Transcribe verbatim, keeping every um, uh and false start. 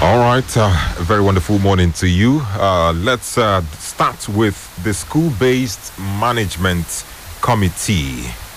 All right, uh, a very wonderful morning to you. Uh, let's uh, start with the school-based management committee.